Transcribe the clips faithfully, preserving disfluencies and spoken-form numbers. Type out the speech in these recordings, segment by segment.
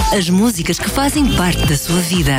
As músicas que fazem parte da sua vida.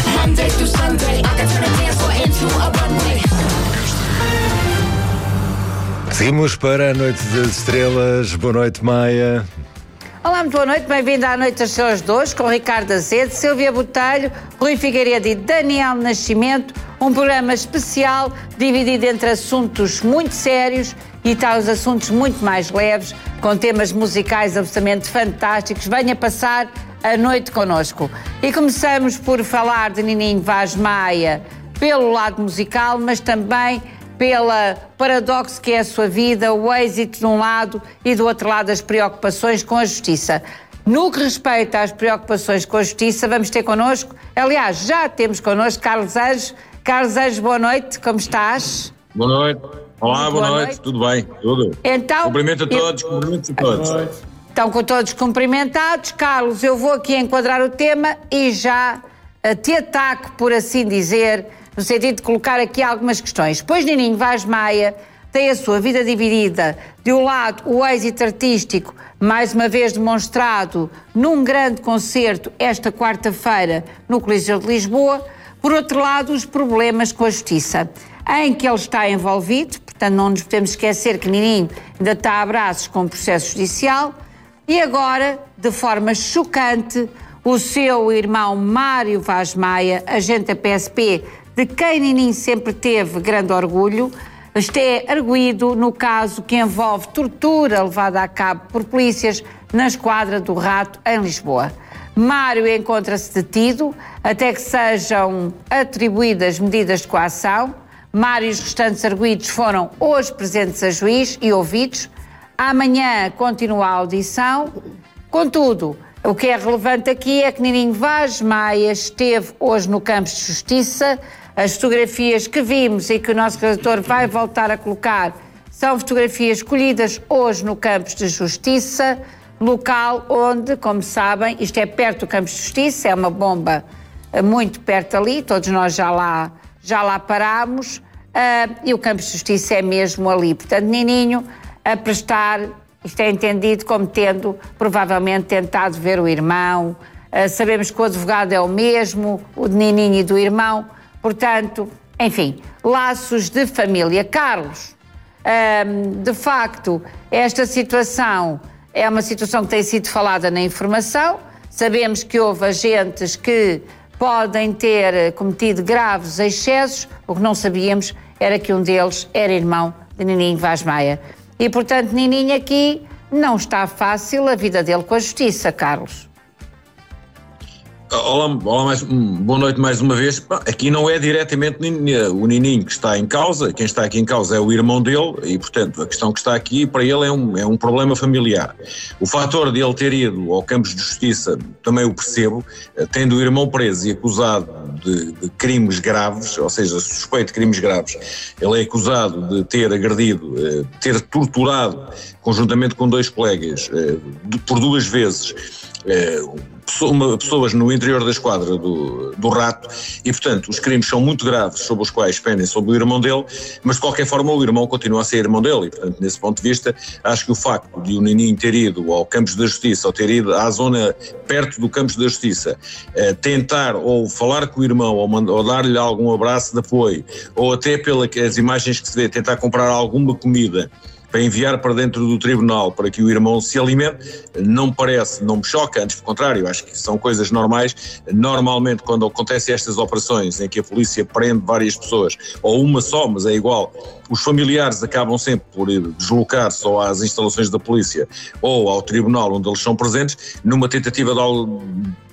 Seguimos para a Noite das Estrelas. Boa noite, Maia. Olá, muito boa noite, bem-vindo à Noite das Estrelas dois, com Ricardo Azevedo, Silvia Botelho, Rui Figueiredo e Daniel Nascimento, um programa especial dividido entre assuntos muito sérios e tais assuntos muito mais leves, com temas musicais absolutamente fantásticos. Venha passar a noite connosco. E começamos por falar de Nininho Vaz Maia pelo lado musical, mas também pela paradoxo que é a sua vida, o êxito de um lado e do outro lado as preocupações com a justiça. No que respeita às preocupações com a justiça, vamos ter connosco, aliás, já temos connosco Carlos Anjos. Carlos Anjos, boa noite, como estás? Boa noite. Olá, boa, boa noite. noite, tudo bem? Tudo? Então, cumprimento a todos, eu... cumprimento a todos. Estão com todos cumprimentados. Carlos, eu vou aqui enquadrar o tema e já te ataco, por assim dizer, no sentido de colocar aqui algumas questões. Pois Nininho Vaz Maia tem a sua vida dividida. De um lado, o êxito artístico, mais uma vez demonstrado num grande concerto esta quarta-feira no Coliseu de Lisboa. Por outro lado, os problemas com a justiça, em que ele está envolvido. Portanto, não nos podemos esquecer que Nininho ainda está a braços com o processo judicial. E agora, de forma chocante, o seu irmão Mário Vaz Maia, agente da P S P, de quem Nininho sempre teve grande orgulho, está arguido no caso que envolve tortura levada a cabo por polícias na Esquadra do Rato, em Lisboa. Mário encontra-se detido até que sejam atribuídas medidas de coação. Mário e os restantes arguidos foram hoje presentes a juiz e ouvidos. Amanhã continua a audição. Contudo, o que é relevante aqui é que Nininho Vaz Maia esteve hoje no Campos de Justiça. As fotografias que vimos e que o nosso redator vai voltar a colocar são fotografias escolhidas hoje no Campos de Justiça, local onde, como sabem, isto é perto do Campos de Justiça, é uma bomba muito perto ali, todos nós já lá, já lá parámos, uh, e o Campos de Justiça é mesmo ali. Portanto, Nininho a prestar, isto é entendido como tendo provavelmente tentado ver o irmão. Uh, sabemos que o advogado é o mesmo, o de Nininho e do irmão. Portanto, enfim, laços de família. Carlos, um, de facto, esta situação é uma situação que tem sido falada na informação. Sabemos que houve agentes que podem ter cometido graves excessos. O que não sabíamos era que um deles era irmão de Nininho Vaz Maia. E, portanto, Nininho aqui não está fácil a vida dele com a justiça, Carlos. Olá, olá mais, boa noite mais uma vez. Aqui não é diretamente o Nininho que está em causa, quem está aqui em causa é o irmão dele e, portanto, a questão que está aqui para ele é um, é um problema familiar. O fator de ele ter ido ao Campos de Justiça também o percebo, tendo o irmão preso e acusado de, de crimes graves, ou seja, suspeito de crimes graves. Ele é acusado de ter agredido, de ter torturado, conjuntamente com dois colegas, por duas vezes, Uma, pessoas no interior da esquadra do, do Rato e, portanto, os crimes são muito graves sobre os quais pendem sobre o irmão dele, mas de qualquer forma o irmão continua a ser irmão dele e, portanto, nesse ponto de vista, acho que o facto de o Nininho ter ido ao Campos da Justiça ou ter ido à zona perto do Campos da Justiça eh, tentar ou falar com o irmão ou, ou dar-lhe algum abraço de apoio ou até pelas imagens que se vê, tentar comprar alguma comida para enviar para dentro do tribunal para que o irmão se alimente, não me parece, não me choca, antes pelo contrário, acho que são coisas normais. Normalmente quando acontecem estas operações em que a polícia prende várias pessoas, ou uma só, mas é igual, os familiares acabam sempre por deslocar-se ou às instalações da polícia ou ao tribunal onde eles são presentes, numa tentativa de